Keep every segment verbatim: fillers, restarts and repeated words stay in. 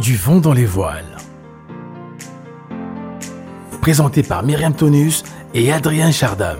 Du vent dans les voiles. Présenté par Myriam Tonus et Adrien Chardam.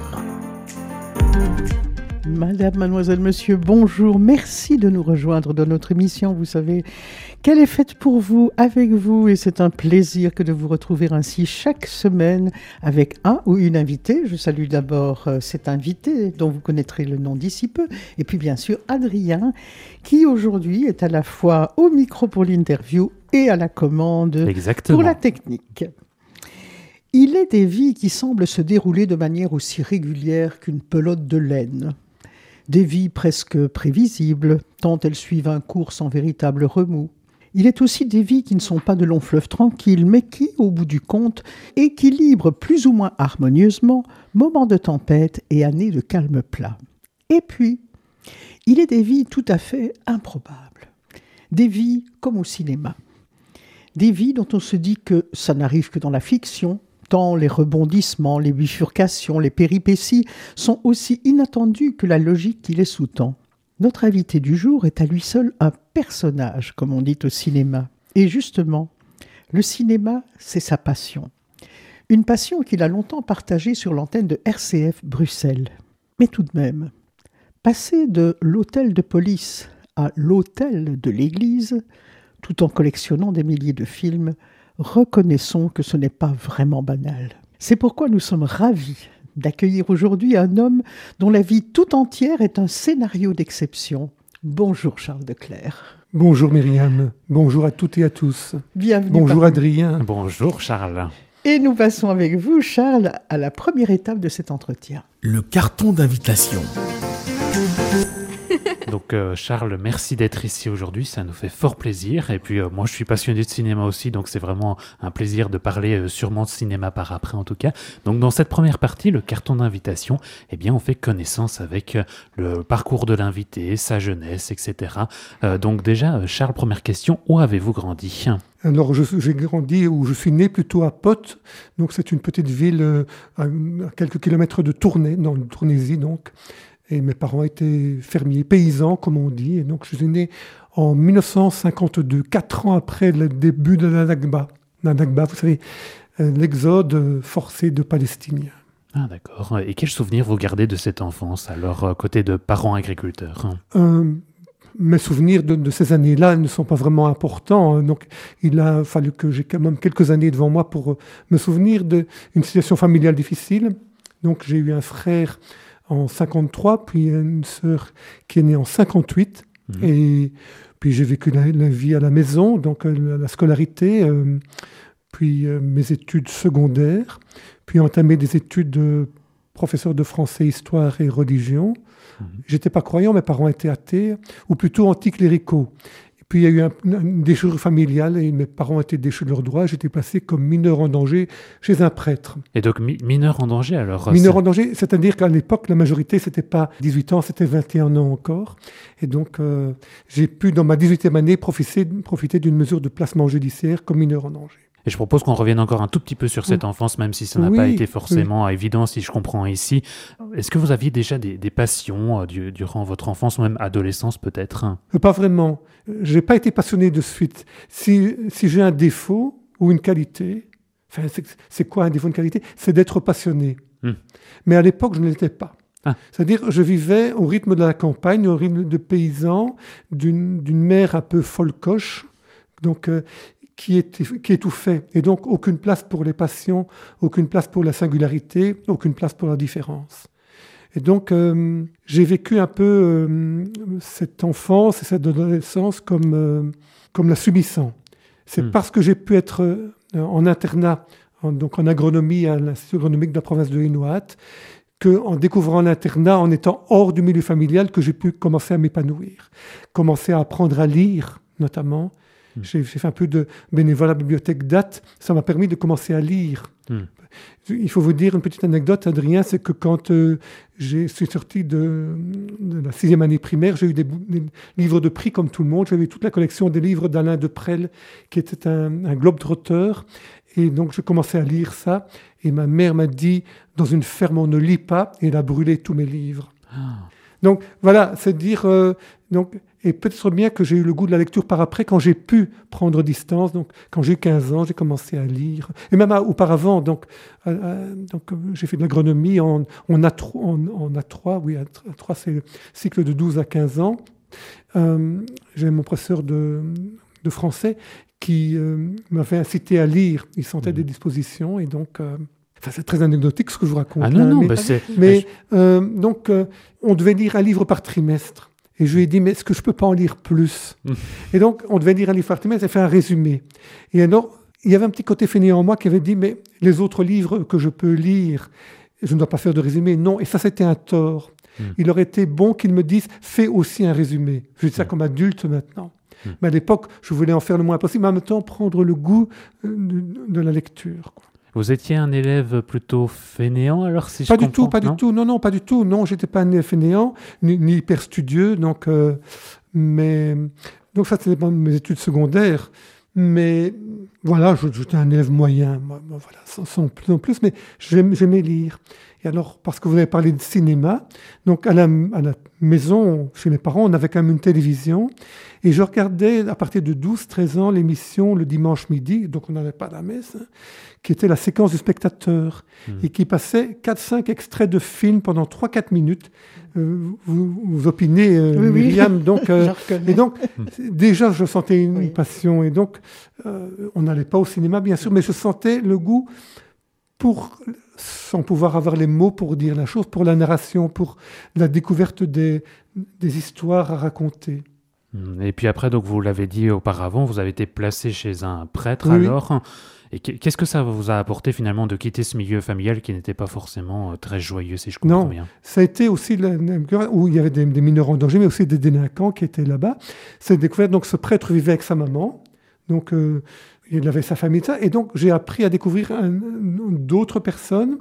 Madame, mademoiselle, monsieur, bonjour. Merci de nous rejoindre dans notre émission. Vous savez qu'elle est faite pour vous, avec vous, et c'est un plaisir que de vous retrouver ainsi chaque semaine avec un ou une invitée. Je salue d'abord euh, cet invité dont vous connaîtrez le nom d'ici peu, et puis bien sûr Adrien, qui aujourd'hui est à la fois au micro pour l'interview et à la commande Exactement. Pour la technique. Il est des vies qui semblent se dérouler de manière aussi régulière qu'une pelote de laine. Des vies presque prévisibles, tant elles suivent un cours sans véritable remous. Il est aussi des vies qui ne sont pas de longs fleuves tranquilles, mais qui, au bout du compte, équilibrent plus ou moins harmonieusement moments de tempête et années de calme plat. Et puis, il est des vies tout à fait improbables. Des vies comme au cinéma. Des vies dont on se dit que ça n'arrive que dans la fiction, tant les rebondissements, les bifurcations, les péripéties sont aussi inattendus que la logique qui les sous-tend. Notre invité du jour est à lui seul un personnage, comme on dit au cinéma. Et justement, le cinéma, c'est sa passion. Une passion qu'il a longtemps partagée sur l'antenne de R C F Bruxelles. Mais tout de même, passer de l'hôtel de police à l'hôtel de l'église, tout en collectionnant des milliers de films, reconnaissons que ce n'est pas vraiment banal. C'est pourquoi nous sommes ravis d'accueillir aujourd'hui un homme dont la vie tout entière est un scénario d'exception. Bonjour Charles Declercq. Bonjour Myriam, bonjour à toutes et à tous. Bienvenue. Bonjour Adrien. Bonjour Charles. Et nous passons avec vous, Charles, à la première étape de cet entretien. Le carton d'invitation. Donc euh, Charles, merci d'être ici aujourd'hui, ça nous fait fort plaisir. Et puis euh, moi je suis passionné de cinéma aussi, donc c'est vraiment un plaisir de parler euh, sûrement de cinéma par après en tout cas. Donc dans cette première partie, le carton d'invitation, eh bien on fait connaissance avec euh, le parcours de l'invité, sa jeunesse, et cetera. Euh, donc déjà, euh, Charles, première question, où avez-vous grandi ? Alors je, j'ai grandi, ou je suis né plutôt à Potte, donc c'est une petite ville euh, à, à quelques kilomètres de Tournai, dans le Tournaisie donc. Et mes parents étaient fermiers, paysans, comme on dit. Et donc, je suis né en dix-neuf cent cinquante-deux, quatre ans après le début de la Nakba. La Nakba, vous savez, l'exode forcé de Palestiniens. Ah d'accord. Et quels souvenirs vous gardez de cette enfance, alors, côté de parents agriculteurs ? euh, Mes souvenirs de, de ces années-là ne sont pas vraiment importants. Donc, il a fallu que j'ai quand même quelques années devant moi pour me souvenir d'une situation familiale difficile. Donc, j'ai eu un frère en cinquante-trois, puis une sœur qui est née en cinquante-huit. Mmh. Et puis j'ai vécu la, la vie à la maison, donc la, la scolarité, euh, puis euh, mes études secondaires, puis entamé des études de professeur de français, histoire et religion. Mmh. J'étais pas croyant, mes parents étaient athées, ou plutôt anticléricaux. Puis il y a eu un, une déchirure familiale et mes parents étaient déchus de leurs droits. J'étais placé comme mineur en danger chez un prêtre. Et donc mi- mineur en danger alors Mineur c'est... en danger, c'est-à-dire qu'à l'époque, la majorité, c'était pas dix-huit ans, c'était vingt et un ans encore. Et donc, euh, j'ai pu, dans ma dix-huitième année, profiter, profiter d'une mesure de placement judiciaire comme mineur en danger. Et je propose qu'on revienne encore un tout petit peu sur cette enfance, même si ça n'a oui, pas été forcément oui. évident, si je comprends ici. Est-ce que vous aviez déjà des, des passions euh, du, durant votre enfance, ou même adolescence peut-être ? Pas vraiment. Je n'ai pas été passionné de suite. Si, si j'ai un défaut ou une qualité, enfin, c'est, c'est quoi un défaut, une qualité ? C'est d'être passionné. Hmm. Mais à l'époque, je ne l'étais pas. Ah. C'est-à-dire, je vivais au rythme de la campagne, au rythme de paysan, d'une, d'une mère un peu folcoche, donc... Euh, Qui, est, qui étouffait. Et donc, aucune place pour les passions, aucune place pour la singularité, aucune place pour la différence. Et donc, euh, j'ai vécu un peu euh, cette enfance et cette adolescence comme, euh, comme la subissant. C'est mmh. parce que j'ai pu être euh, en internat, en, donc en agronomie à l'Institut agronomique de la province de Hainaut, qu'en découvrant l'internat, en étant hors du milieu familial, que j'ai pu commencer à m'épanouir, commencer à apprendre à lire, notamment. J'ai, j'ai fait un peu de bénévolat à la bibliothèque D A T. Ça m'a permis de commencer à lire. Mm. Il faut vous dire une petite anecdote, Adrien, c'est que quand euh, je suis sorti de, de la sixième année primaire, j'ai eu des, des livres de prix comme tout le monde. J'avais toute la collection des livres d'Alain Deprelle, qui était un, un globe-trotteur. Et donc, je commençais à lire ça. Et ma mère m'a dit, dans une ferme, on ne lit pas. Et elle a brûlé tous mes livres. Ah. Donc voilà, c'est dire... Euh, donc, et peut-être bien que j'ai eu le goût de la lecture par après, quand j'ai pu prendre distance. Donc, quand j'ai eu quinze ans, j'ai commencé à lire. Et même à, auparavant, donc, euh, donc, j'ai fait de l'agronomie en, en, A trois, en, en A trois. Oui, A trois, c'est le cycle de douze à quinze ans. Euh, j'ai mon professeur de, de français qui euh, m'avait incité à lire. Il sentait mmh. des dispositions et donc... Euh, Enfin, c'est très anecdotique ce que je vous raconte. Ah non, là, non, mais, bah c'est... mais euh, donc, euh, on devait lire un livre par trimestre. Et je lui ai dit, mais est-ce que je ne peux pas en lire plus mmh. Et donc, on devait lire un livre par trimestre et faire un résumé. Et alors, il y avait un petit côté fainéant en moi qui avait dit, mais les autres livres que je peux lire, je ne dois pas faire de résumé. Non, et ça, c'était un tort. Mmh. Il aurait été bon qu'il me dise, fais aussi un résumé. Je dis ça mmh. comme adulte maintenant. Mmh. Mais à l'époque, je voulais en faire le moins possible, mais en même temps, prendre le goût de, de la lecture, quoi. Vous étiez un élève plutôt fainéant, alors, si pas je du comprends, tout, pas non du tout. Non, non, pas du tout. Non, j'étais pas un élève fainéant, ni, ni hyper studieux. Donc, euh, mais donc ça, c'était mes études secondaires. Mais voilà, j'étais un élève moyen, moi, moi, voilà, sans, sans plus en plus. Mais j'aimais, j'aimais lire. Et alors, parce que vous avez parlé de cinéma, donc à la, à la maison, chez mes parents, on avait quand même une télévision. Et je regardais, à partir de douze treize ans, l'émission le dimanche midi, donc on n'avait pas la messe, hein, qui était la séquence du spectateur, mmh. et qui passait quatre cinq extraits de films pendant trois quatre minutes. Euh, vous, vous opinez, euh, oui, Myriam. Oui. Donc, euh, et donc, mmh. déjà, je sentais une oui. passion. Et donc, euh, on n'allait pas au cinéma, bien sûr, mais je sentais le goût pour, sans pouvoir avoir les mots pour dire la chose, pour la narration, pour la découverte des, des histoires à raconter. Et puis après, donc vous l'avez dit auparavant, vous avez été placé chez un prêtre oui, alors. Oui. Et qu'est-ce que ça vous a apporté finalement de quitter ce milieu familial qui n'était pas forcément très joyeux, si je comprends non, bien? Ça a été aussi la, où il y avait des, des mineurs en danger, mais aussi des délinquants qui étaient là-bas. C'est découvert, donc ce prêtre vivait avec sa maman, donc euh, il avait sa famille, ça, et donc j'ai appris à découvrir un, d'autres personnes.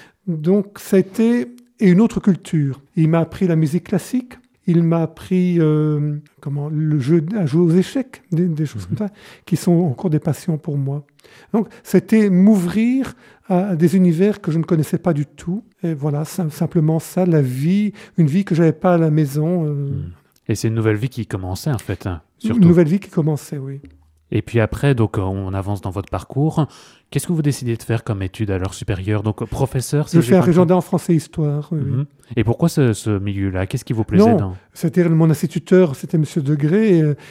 Donc ça a été et une autre culture. Il m'a appris la musique classique. Il m'a appris euh, comment, le jeu, à jouer aux échecs, des, des choses mmh. comme ça, qui sont encore des passions pour moi. Donc, c'était m'ouvrir à, à des univers que je ne connaissais pas du tout. Et voilà, sim- simplement ça, la vie, une vie que je n'avais pas à la maison. Euh... Mmh. Et c'est une nouvelle vie qui commençait, en fait, hein, surtout. Une nouvelle vie qui commençait, oui. Et puis après, donc, on avance dans votre parcours. Qu'est-ce que vous décidez de faire comme étude à l'heure supérieure? Donc, professeur, si je fais un régiondat en français et histoire. Oui, mmh. oui. Et pourquoi ce, ce milieu-là? Qu'est-ce qui vous plaisait non, dans... c'était mon instituteur, c'était M. Degré. Et,